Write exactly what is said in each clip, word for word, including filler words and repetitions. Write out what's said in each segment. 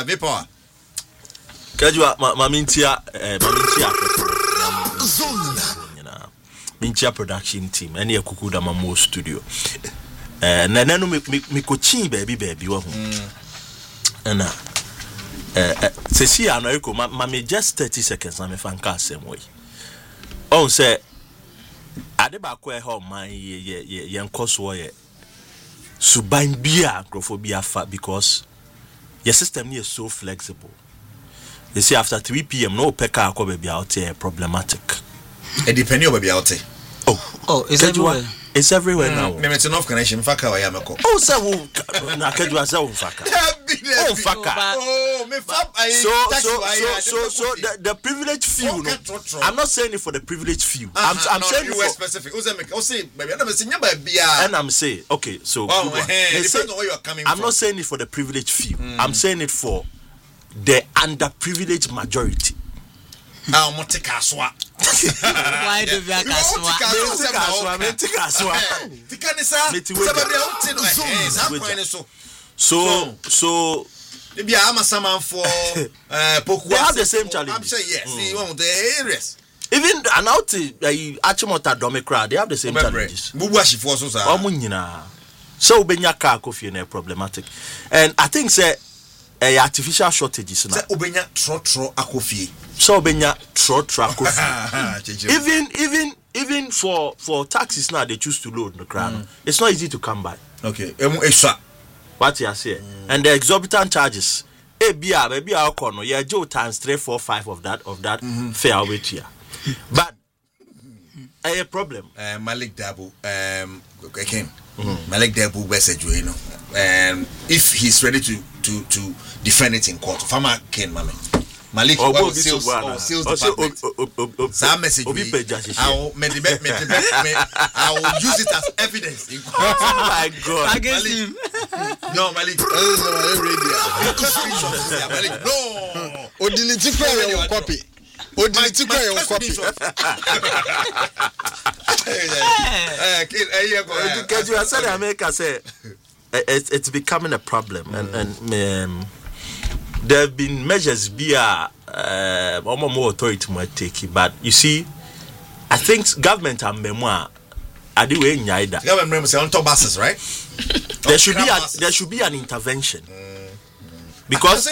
uh, me power. Kajua ma mintia eh ma mintia zona. Mintia production team any Kukuda Mamo studio. Eh na na no me me coaching baby baby wa hu. Na eh se si ano eko ma me just thirty seconds na me fan ka asem we. On say ade ba ko e ho man ye ye ye nkoso ye suban bia acrophobia fa because your system is so flexible. They say after three p.m. no peka ko baby out here problematic. It depends on baby out here. Oh, oh, it's everywhere. It's everywhere mm. now. Me me enough connection faka wa yamako. Oh, say wo na kedua say wo faka. Oh, faka. Oh, me fap I so so so so so the, the privileged few. No, I'm not saying it for the privileged few. Uh-huh, I'm I'm no, saying you for specific. Who's make? say baby, I'm saying baby. And I'm saying okay, so oh, hey, it depends on where you are coming I'm from. not saying it for the privileged few. Mm. I'm saying it for the underprivileged majority. Ah, mo te kaswa. Why do we kaswa? Me kaswa, me te kaswa. Tikanisa. Sababu ya uti no. Eh, sakwene so. So so maybe I'm a saman for uh Poku. They have the same challenge. I'm saying yes. See one of the areas. Even an out Achimota Domicra, they have the same challenges. Bubu ashifo so sa. Omo nyina. So benya car coffee na problematic. And I think say a artificial shortages na. Say obenya tro tro akofie. So benya tro tro akofie. Even even even for for taxis now they choose to load the crowd. Mm. It's not easy to come by. Okay. Emu extra. What you say? Mm. And the exorbitant charges. Eh bia maybe our corner. Yeah, Joe times three, four, five of that of that mm-hmm. fair weight here. But a uh, problem. Uh, Malik Dabu um came. Mm-hmm. Malik Dabu message you know. Um if he's ready to to to defend it in court. Farmer Ken Mame. Malik oh, well, sales, oh, sales department. Some message me. I'll me debate me debate me. I will use it as evidence in court. Oh my God! Against him. No, Malik. Malik. No. O delete your copy. O delete your copy. Eh, eh, because you said America say it's it's becoming a problem and and. Um, there have been measures via uh, more authority might take it, but you see, I think government and memoir are the way in Yaida. Government members on top buses, right? There should be a, there should be an intervention mm. because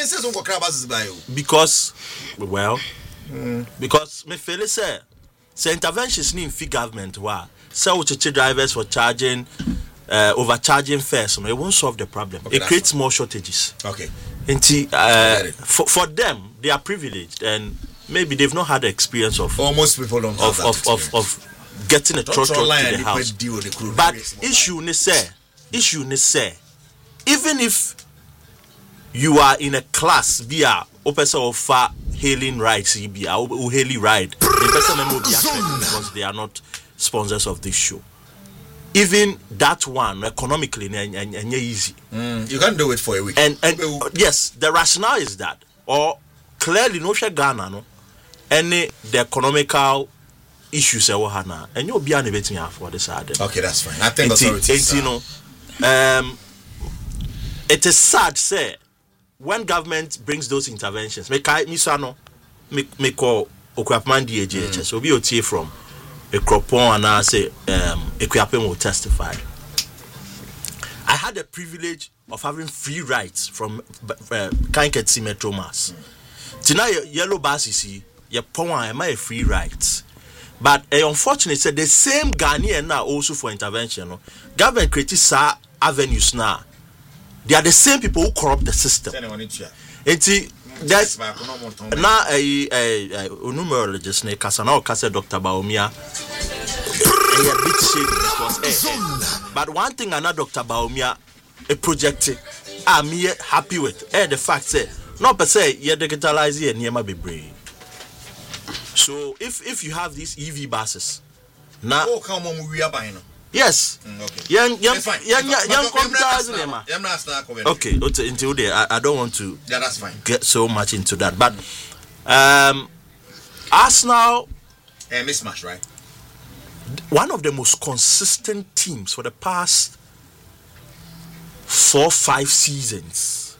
because well mm. because me feel say say interventions need fee government wa say we check drivers for charging uh, overcharging fares, no, it won't solve the problem. Okay, it creates fine. More shortages. Okay. And uh, for, for them, they are privileged and maybe they've not had the experience of almost people don't have of, that of, of, of getting a truck to the house. But issue ne say, issue ne say, even if you are in a class, be a person of hailing rides, be a hailing ride, the person will be affected because they are not sponsors of this show. Even that one economically and easy. Mm, you can't do it for a week. And and uh, yes, the rationale is that, or clearly no share Ghana no, any the economical issues I have now, and you'll be unable for this side. Okay, that's fine. I think authorities. You know, um, it is sad, say, when government brings those interventions. Make I misano, make make call Okuapman D H H. So be O T from. A Cropon and I say um Equiapen will testify. I had the privilege of having free rides from uh, Kanketsi Metro Mass. Tonight yellow bus you see, your pon am a free rides. But uh, unfortunately said the same Ghanaian now also for intervention. No? Government created sa avenues now. They are the same people who corrupt the system. It's that's now a a numerologist ne Kasana Kasa Doctor Baumia a bit shady because eh, but one thing another Doctor Baumia a project I'm here happy with eh the fact say no per se you digitalize here near my brain. So if if you have these E V buses now oh come on we are buying. Yes. Mm, okay. Young, young, young, young, young computers in them. Okay. Until there, I, I don't want to. Yeah, that's fine. Get so much into that, but um, Arsenal. A uh, mismatch, right? One of the most consistent teams for the past four, five seasons.